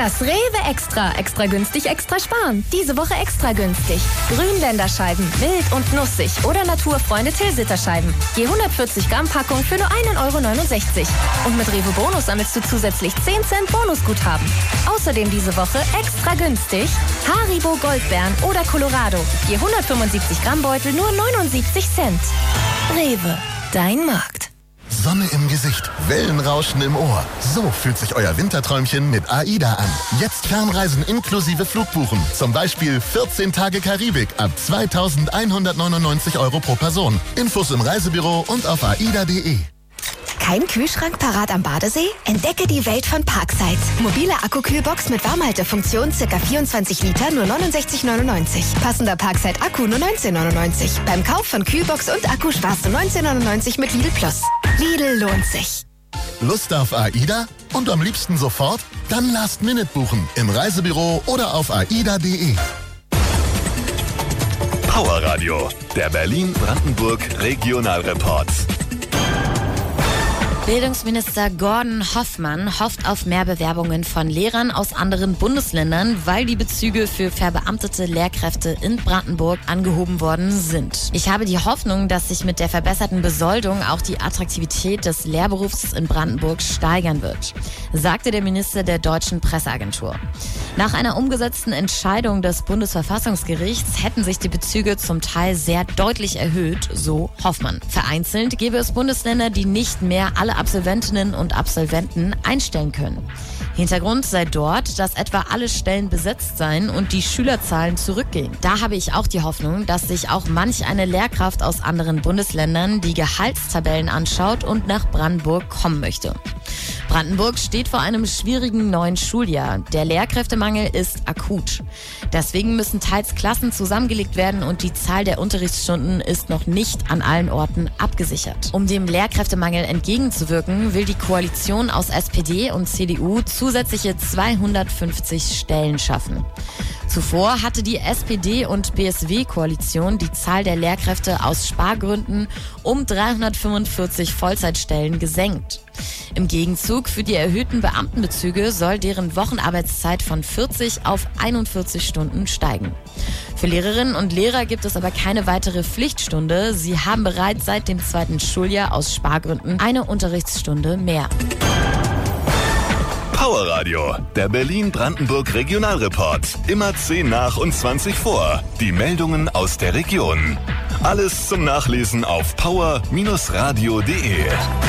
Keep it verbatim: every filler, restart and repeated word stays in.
Das Rewe Extra. Extra günstig, extra sparen. Diese Woche extra günstig. Grünländerscheiben, wild und nussig oder Naturfreunde Tilsiterscheiben. Je hundertvierzig Gramm Packung für nur ein Euro neunundsechzig. Und mit Rewe Bonus sammelst du zusätzlich zehn Cent Bonusguthaben. Außerdem diese Woche extra günstig Haribo Goldbeeren oder Colorado. Je hundertfünfundsiebzig Gramm Beutel nur neunundsiebzig Cent. Rewe, dein Markt. Sonne im Gesicht, Wellenrauschen im Ohr. So fühlt sich euer Winterträumchen mit AIDA an. Jetzt Fernreisen inklusive Flugbuchen. Zum Beispiel vierzehn Tage Karibik ab zweitausendeinhundertneunundneunzig Euro pro Person. Infos im Reisebüro und auf aida punkt de. Kein Kühlschrank parat am Badesee? Entdecke die Welt von Parkside. Mobile Akkukühlbox mit Warmhaltefunktion, ca. vierundzwanzig Liter, nur neunundsechzig neunundneunzig. Passender Parkside Akku nur neunzehn neunundneunzig. Beim Kauf von Kühlbox und Akku sparst du neunzehn neunundneunzig mit Lidl Plus. Lidl lohnt sich. Lust auf AIDA? Und am liebsten sofort? Dann Last Minute buchen im Reisebüro oder auf aida punkt de. Power Radio, der Berlin-Brandenburg Regionalreport. Bildungsminister Gordon Hoffmann hofft auf mehr Bewerbungen von Lehrern aus anderen Bundesländern, weil die Bezüge für verbeamtete Lehrkräfte in Brandenburg angehoben worden sind. Ich habe die Hoffnung, dass sich mit der verbesserten Besoldung auch die Attraktivität des Lehrberufs in Brandenburg steigern wird, sagte der Minister der Deutschen Presseagentur. Nach einer umgesetzten Entscheidung des Bundesverfassungsgerichts hätten sich die Bezüge zum Teil sehr deutlich erhöht, so Hoffmann. Vereinzelt gäbe es Bundesländer, die nicht mehr alle Absolventinnen und Absolventen einstellen können. Hintergrund sei dort, dass etwa alle Stellen besetzt seien und die Schülerzahlen zurückgehen. Da habe ich auch die Hoffnung, dass sich auch manch eine Lehrkraft aus anderen Bundesländern die Gehaltstabellen anschaut und nach Brandenburg kommen möchte. Brandenburg steht vor einem schwierigen neuen Schuljahr. Der Lehrkräftemangel ist akut. Deswegen müssen teils Klassen zusammengelegt werden und die Zahl der Unterrichtsstunden ist noch nicht an allen Orten abgesichert. Um dem Lehrkräftemangel entgegenzuwirken, will die Koalition aus S P D und C D U zusätzliche zweihundertfünfzig Stellen schaffen. Zuvor hatte die S P D- und B S W-Koalition die Zahl der Lehrkräfte aus Spargründen um dreihundertfünfundvierzig Vollzeitstellen gesenkt. Im Gegenzug für die erhöhten Beamtenbezüge soll deren Wochenarbeitszeit von vierzig auf einundvierzig Stunden steigen. Für Lehrerinnen und Lehrer gibt es aber keine weitere Pflichtstunde. Sie haben bereits seit dem zweiten Schuljahr aus Spargründen eine Unterrichtsstunde mehr. Power Radio, der Berlin-Brandenburg Regionalreport. Immer zehn nach und zwanzig vor. Die Meldungen aus der Region. Alles zum Nachlesen auf power Bindestrich radio punkt de.